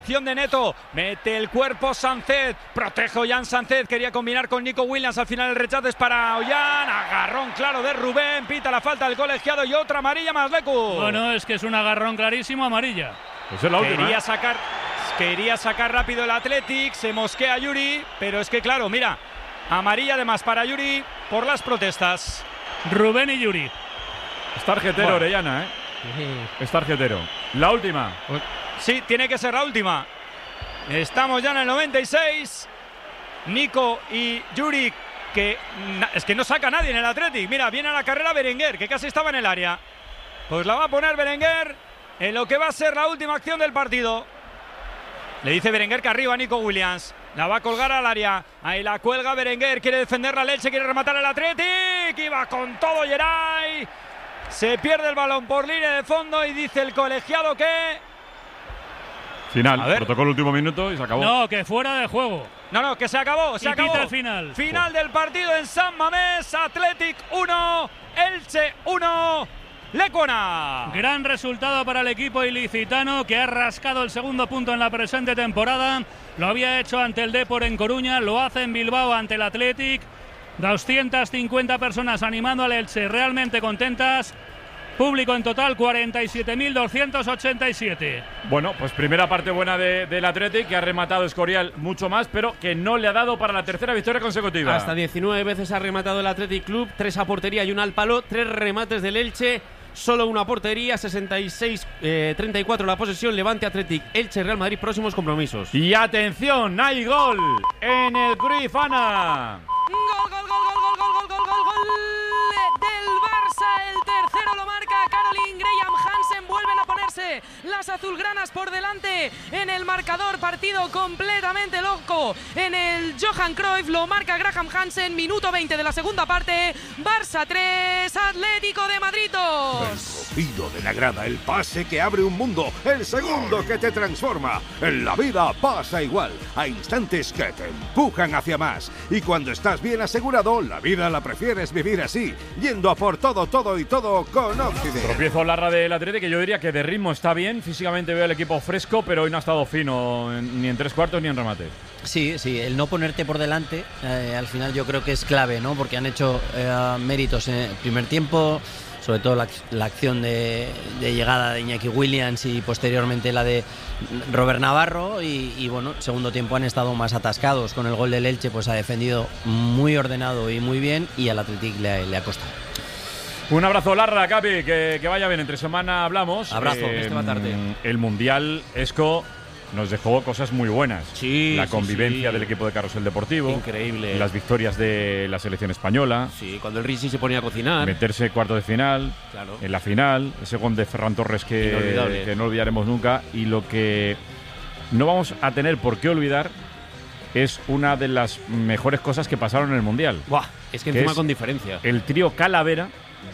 De Neto, mete el cuerpo Sánchez, protege Ollán Sánchez, quería combinar con Nico Williams, al final el rechazo es para Ollán, agarrón claro de Rubén, pita la falta del colegiado y otra amarilla más Lecu. Bueno, es que es un agarrón clarísimo, amarilla. Pues es la última. Quería sacar rápido el Athletic, se mosquea Yuri, pero es que claro, mira, amarilla además para Yuri por las protestas. Rubén y Yuri. Es tarjetero, bueno. Orellana, es tarjetero. La última. Sí, tiene que ser la última. Estamos ya en el 96. Nico y Yuri, que es que no saca a nadie en el Athletic. Mira, viene a la carrera Berenguer, que casi estaba en el área. Pues la va a poner Berenguer en lo que va a ser la última acción del partido. Le dice Berenguer que arriba Nico Williams. La va a colgar al área. Ahí la cuelga Berenguer. Quiere defender la Elche, quiere rematar el Athletic. Y va con todo Geray. Se pierde el balón por línea de fondo y dice el colegiado que... Final, protocolo último minuto y se acabó. No, que fuera de juego. No, que se acabó, se acabó. El final. Final del partido en San Mamés. Athletic 1, Elche 1, Lecuona. Gran resultado para el equipo ilicitano, que ha rascado el segundo punto en la presente temporada. Lo había hecho ante el Depor en Coruña, lo hace en Bilbao ante el Athletic. 250 personas animando al Elche, realmente contentas. Público en total 47.287. Bueno, pues primera parte buena del Athletic, que ha rematado Escorial mucho más, pero que no le ha dado para la tercera victoria consecutiva. Hasta 19 veces ha rematado el Athletic Club, 3 a portería y 1 al palo, 3 remates del Elche, solo una portería, 66-34 la posesión. Levante, Athletic, Elche, Real Madrid, próximos compromisos. Y atención, hay gol en el Cruyff Ana. Gol del Barça, el tercero lo marca Caroline Graham Hansen. Vuelven a ponerse las azulgranas por delante en el marcador, partido completamente loco en el Johan Cruyff, lo marca Graham Hansen, minuto 20 de la segunda parte. Barça 3, Atlético de Madrid 2. El rugido de la grada, el pase que abre un mundo, el segundo que te transforma. En la vida pasa igual, hay instantes que te empujan hacia más, y cuando estás bien asegurado, la vida la prefieres vivir así, yendo a por todo y todo con Occident. Tropiezo Larra del Athletic, que yo diría que de ritmo está bien, físicamente veo el equipo fresco, pero hoy no ha estado fino ni en tres cuartos ni en remate. Sí, el no ponerte por delante al final yo creo que es clave, ¿no? Porque han hecho méritos en el primer tiempo, sobre todo la acción de llegada de Iñaki Williams y posteriormente la de Robert Navarro y bueno, segundo tiempo han estado más atascados. Con el gol del Elche pues ha defendido muy ordenado y muy bien, y al Athletic le ha costado. Un abrazo, Larra, Capi, que vaya bien. Entre semana hablamos. Abrazo, esta tarde. El Mundial, Esco, nos dejó cosas muy buenas. Sí, la convivencia del equipo de Carrusel Deportivo. Increíble. Las victorias de la selección española. Sí, cuando el Risi se ponía a cocinar. Meterse cuarto de final. Claro. En la final. Ese gol de Ferran Torres que no olvidaremos nunca. Y lo que no vamos a tener por qué olvidar es una de las mejores cosas que pasaron en el Mundial. Buah, es que encima con diferencia. El trío Calavera.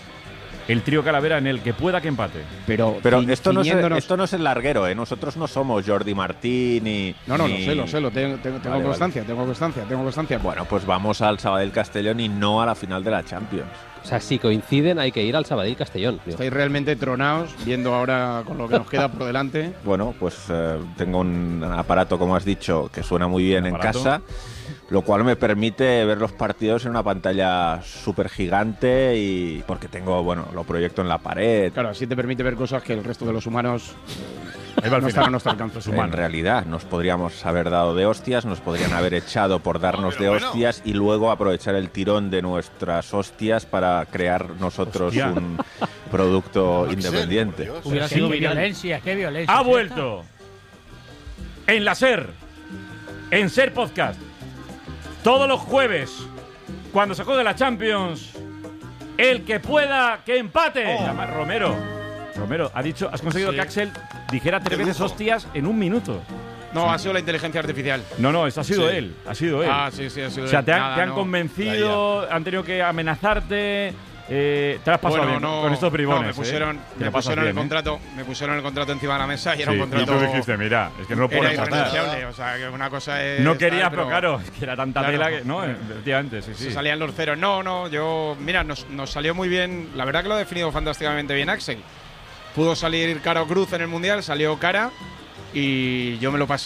El trío Calavera en el que pueda que empate. Pero esto no es el larguero, ¿eh? Nosotros no somos Jordi Martín y... No, lo sé, tengo constancia. Bueno, pues vamos al Sabadell Castellón y no a la final de la Champions. O sea, si coinciden hay que ir al Sabadell Castellón. Estáis realmente tronados, viendo ahora con lo que nos queda por delante. Bueno, pues tengo un aparato, como has dicho, que suena muy bien en casa, lo cual me permite ver los partidos en una pantalla súper gigante, y porque lo proyecto en la pared. Claro, así te permite ver cosas que el resto de los humanos no están a nuestro alcance. En realidad, nos podríamos haber dado de hostias, nos podrían haber echado por darnos de hostias y luego aprovechar el tirón de nuestras hostias para crear nosotros un producto independiente. Hubiera sido violencia, qué violencia. Ha vuelto en la SER, en SER Podcast, todos los jueves, cuando se juegue la Champions, el que pueda que empate. Romero, has conseguido que Axel dijera 3 veces hostias en un minuto. No, ha sido la inteligencia artificial. No, eso ha sido él. Ha sido él. Ah, sí, ha sido él. O sea, te han convencido, han tenido que amenazarte. Te has pasado bien con estos bribones. Me pusieron el contrato encima de la mesa y era un contrato. Y tú dijiste, mira, es que no lo puedo irrenunciable. O sea, que una cosa es. No querías, pero claro, es que era tanta tela que. No, efectivamente, sí. Se salían los ceros. Mira, nos salió muy bien. La verdad que lo ha definido fantásticamente bien Axel. Pudo salir Caro Cruz en el Mundial, salió Cara. y yo me lo pasé